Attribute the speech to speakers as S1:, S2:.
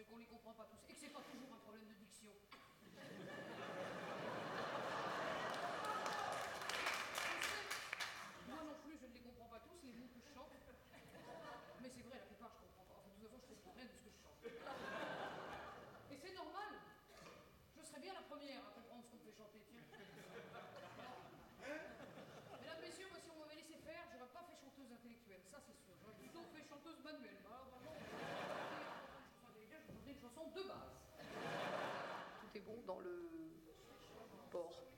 S1: qu'on les comprend pas tous et que c'est pas toujours un problème de diction. Moi non plus, je ne les comprends pas tous, les mots que je chante. Mais c'est vrai, la plupart, je comprends pas. Enfin, de toute façon, je comprends rien de ce que je chante. Et c'est normal. Je serais bien la première à comprendre ce qu'on me fait chanter, tiens. Mesdames, messieurs, moi, si on m'avait laissé faire, j'aurais pas fait chanteuse intellectuelle, ça c'est sûr. J'aurais plutôt fait chanteuse manuelle. Alors, vraiment, je chantais une chanson de base.
S2: Tout est bon dans le port.